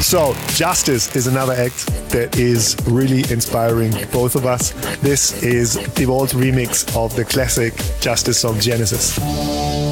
So, Justice is another act that is really inspiring both of us. This is Evolve's remix of the classic Justice song Genesis.